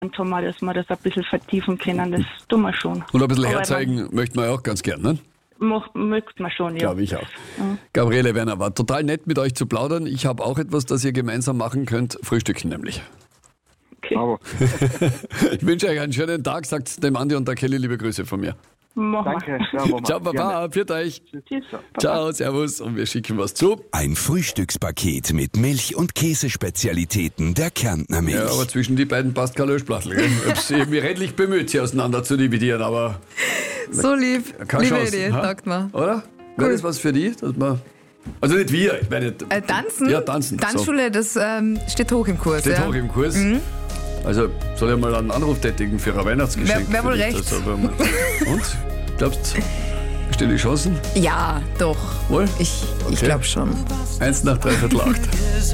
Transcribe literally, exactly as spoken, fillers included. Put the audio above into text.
haben wir, dass wir das ein bisschen vertiefen können, das tun wir schon. Und ein bisschen Aber herzeigen möchten wir ja auch ganz gern, ne? Macht, möchte man schon, ja. Glaube ich auch. Mhm. Gabriele Werner, war total nett mit euch zu plaudern. Ich habe auch etwas, das ihr gemeinsam machen könnt. Frühstücken nämlich. Okay. Aber Ich wünsche euch einen schönen Tag. Sagt dem Andi und der Kelly liebe Grüße von mir. Machen danke. Ja, Mama. Ciao, Papa. Pfiat euch. wir. Tschüss. Papa. Ciao, servus. Und wir schicken was zu. Ein Frühstückspaket mit Milch- und Käsespezialitäten der Kärntner Milch. Ja, aber zwischen die beiden passt kein Löschblattel. gell? Ich hab's mich redlich bemüht, sie auseinander zu dividieren, aber So lieb. keine Liebe Chance. Idee, ha? sagt man. Oder? Wäre das was für die? Dass man also nicht wir, ich meine... Äh, tanzen? Ja, tanzen. Tanzschule, das ähm, steht hoch im Kurs. So. Steht ja. hoch im Kurs. Also soll ich mal einen Anruf tätigen für ein Weihnachtsgeschenk. Wer- wer wohl für dich. recht. Das aber mal- Und? Glaubst du, stehen die Chancen? Ja, doch. Wohl? Ich, ich Okay. glaube schon. Eins nach dreiviertel acht.